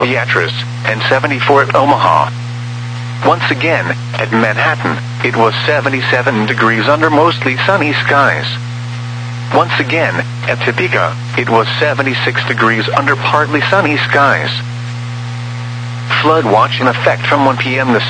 Beatrice, and 74 at Omaha. Once again, at Manhattan, it was 77 degrees under mostly sunny skies. Once again, at Topeka, it was 76 degrees under partly sunny skies. Flood watch in effect from 1 p.m. this